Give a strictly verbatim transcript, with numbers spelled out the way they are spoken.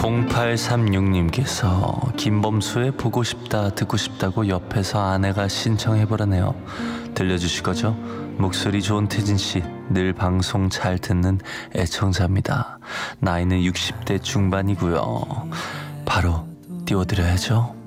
공팔삼육님께서 김범수의 보고 싶다 듣고 싶다고 옆에서 아내가 신청해보라네요. 들려주실 거죠? 목소리 좋은 태진씨, 늘 방송 잘 듣는 애청자입니다. 나이는 육십 대 중반이고요. 바로 띄워드려야죠.